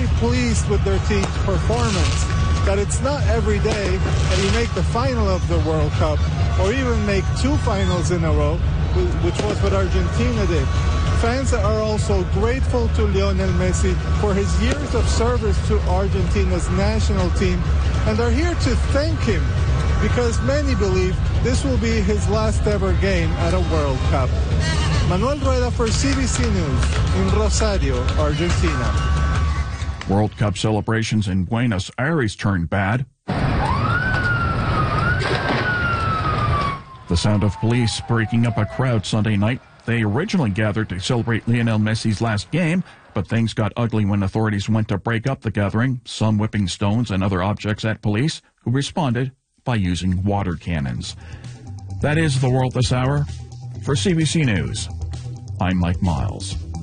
very pleased with their team's performance, that it's not every day that you make the final of the World Cup or even make two finals in a row, which was what Argentina did. Fans are also grateful to Lionel Messi for his years of service to Argentina's national team, and are here to thank him because many believe this will be his last ever game at a World Cup. Manuel Rueda for CBC News in Rosario, Argentina. World Cup celebrations in Buenos Aires turned bad. The sound of police breaking up a crowd Sunday night. They originally gathered to celebrate Lionel Messi's last game, but things got ugly when authorities went to break up the gathering, some whipping stones and other objects at police, who responded by using water cannons. That is the world this hour. For CBC News, I'm Mike Miles.